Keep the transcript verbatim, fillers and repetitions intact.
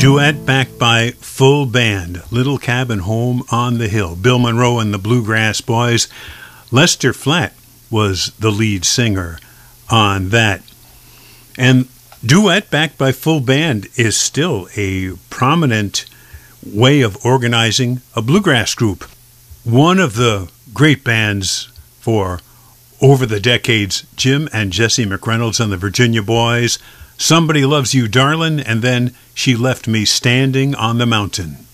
Duet backed by full band, Little Cabin Home on the Hill. Bill Monroe and the Bluegrass Boys. Lester Flatt was the lead singer on that. And duet backed by full band is still a prominent way of organizing a bluegrass group. One of the great bands for over the decades, Jim and Jesse McReynolds and the Virginia Boys, Somebody Loves You, Darlin', and then She Left Me Standing on the Mountain.